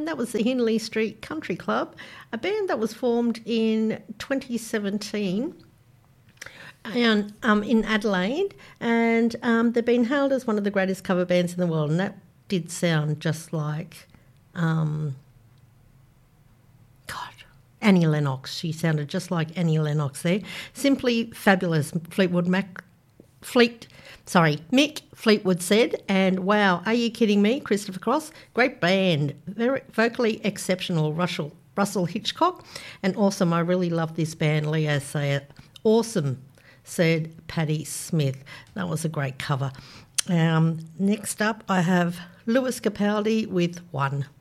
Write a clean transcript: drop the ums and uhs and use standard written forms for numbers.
that was the Hindley Street Country Club, a band that was formed in 2017 and, in Adelaide, and they've been hailed as one of the greatest cover bands in the world, and that did sound just like... Annie Lennox. She sounded just like Annie Lennox there. Simply fabulous, Mick Fleetwood said. And wow, are you kidding me, Christopher Cross? Great band, very vocally exceptional, Russell Hitchcock. And awesome, I really love this band, Leo Sayer. Awesome, said Patti Smith. That was a great cover. Next up, I have Lewis Capaldi with One.